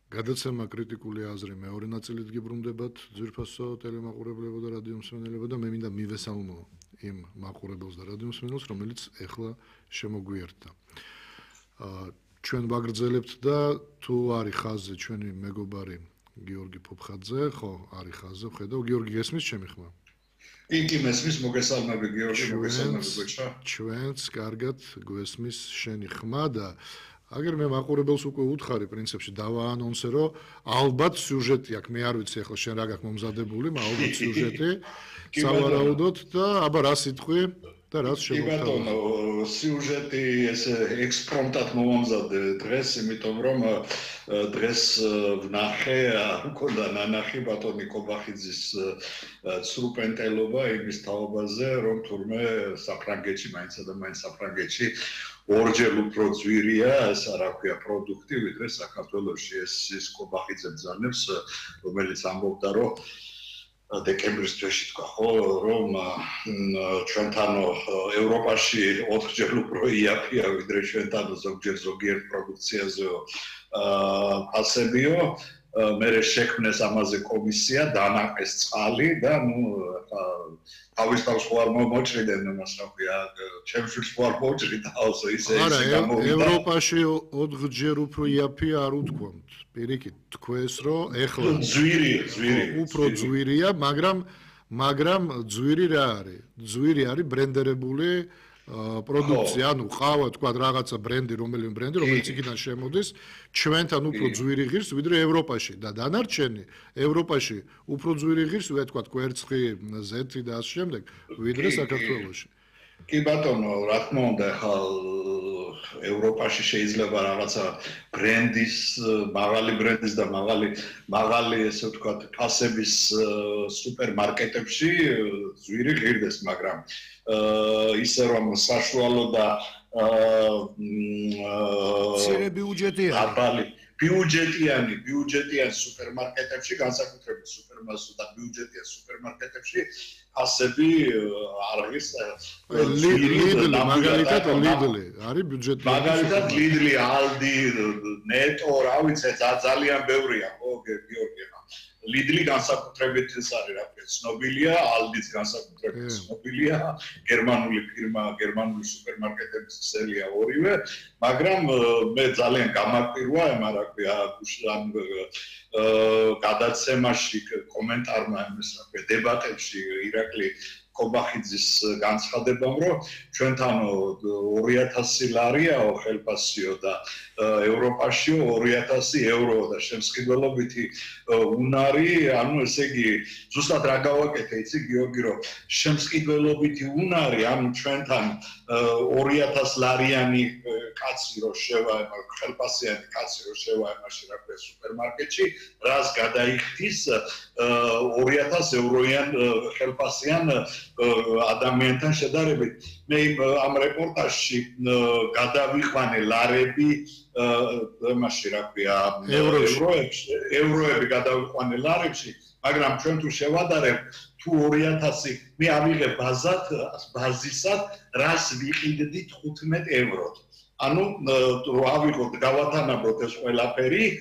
გადაცემა კრიტიკული აზრი მეორე ნაწილით გიბრუნდებათ ძვირფასო ტელემაყურებლებო და რადიომსმენელებო და მე მინდა მივესალმო იმ მაყურებელს და რადიომსმენელს, რომელიც ეხლა შემოგვიერთდა. ჩვენ ვაგრძელებთ და თუ არის ხაზზე ჩვენი მეგობარი გიორგი ფოფხაძე, ხო, არის ხაზზე, ხედავ, გიორგი გესმის ჩემი ხმა? კი, მესმის, მოგესალმები გიორგი, მოგესალმები გოჩა. ჩვენც კარგად გვესმის შენი ხმა და აგერ მე მაყურებელს უკვე უთხარი პრინციპში დავაანონსე, რომ ალბათ სიუჟეტი აქვს, მე არ ვიცი ახლა შენ რა გაქვს მომზადებული, ალბათ სიუჟეტი სავარაუდოდ და აბა რა სიტყვი და რას შემოგთავაზე. კი ბატონო, სიუჟეტი ესე ექსპრომტად მომამზადე დღეს, იმიტომ რომ დღეს ვნახე, მქონდა ნანახი ბატონი კობახიძის ცრუპენტელობა იმის თაობაზე, რომ თურმე საფრანგეთში, მაინცსა და მაინც საფრანგეთში ორჯერ უფრო ძვირია, ეს რა ქვია, პროდუქტი, ვიდრე საქართველოში ეს კობახიძე ბრძანებს, რომელიც ამბობდა, რომ დეკემბრის თვეში თქვა ხო, რომ ჩვენთან ევროპაში 4ჯერ უფრო იაფია, ვიდრე ჩვენთან ზოგჯერ ზოგიერთ პროდუქციაზეო ფასებიო. მერე შექმნეს ამაზე კომისია, დანაყეს წყალი და თავის თავს ხوار მოჭრიდნენ მას რა ქვია, ჩემშვილს ხوار მოჭრიდა also ისე გამოვიდა. ევროპაში 4ჯერ უფრო იაფია არ უთქვამთ. პირიქით თქვეს რომ ეხლა უფრო ძვირია, მაგრამ ძვირი რა არის? ძვირი არის ბრენდერებული პროდუქცია, ანუ ყავა თქვა რაღაცა ბრენდი, რომელიც იქიდან შემოდის, ჩვენთან უფრო ძვირი ღირს ვიდრე ევროპაში და დანარჩენი ევროპაში უფრო ძვირი ღირს, თქვა კვერცხი, ზეთი და ასე შემდეგ, ვიდრე საქართველოში. კი ბატონო, რა თქმა უნდა, ახლა ევროპაში შეიძლება რაღაცა ბრენდის, მაღალი ბრენდის და მაღალი ესე ვთქვათ, ფასების სუპერმარკეტებში ძვირი ღირდეს, მაგრამ ისე რომ საშუალო და მცირე ბიუჯეტიანი სუპერმარკეტებში, განსაკუთრებით ბიუჯეტიან სუპერმარკეტებში ფასები არის ლიდლი, მაგალითად ლიდლი არის ბიუჯეტიანი. მაგალითად ლიდლი, ალდი, ნეტო, რა ვიცი, ძალიან ბევრია, ხო, გიორგი. ლიდლი განსაკუთრებით ეს არის რა ქვია, ცნობილია, ალდიც განსაკუთრებით ცნობილია, გერმანული ფირმა, გერმანული სუპერმარკეტების ქსელია ორივე, მაგრამ მე ძალიან გამაკვირვა, რა ქვია, გადაცემაში, კომენტარმა, ეს რა ქვია, დებატებში ირაკლი კობახიძის განცხადებამ, რომ ჩვენთან 2000 ლარიაო ხელფასიო და ევროპაში 2000 ევრო და შემსყიდველობითი უნარი, ანუ ესე იგი, ზუსტად რა გავაკეთე, იცი გიორგი, რომ შემსყიდველობითი უნარი, ანუ ჩვენთან 2000 ლარიანი კაცი რო შევა, ხელფასიანი კაცი რო შევა იმაში რა ქვია სუპერმარკეტში, რას გადაიხდის 2000 ევროიან ხელფასიან ადამიანთან შედარებით. მე ამ რეპორტაჟში გადავიყვანე ლარები იმაში რა ქვია ევროები გადავიყვანე ლარებში, მაგრამ ჩვენ თუ შევადარებთ თუ 2000 მე ავიღე ბაზისად რას ვიყიდდით 15 ევროდ. ანუ ავიღოთ გავათანაბროთ ეს ყველაფერი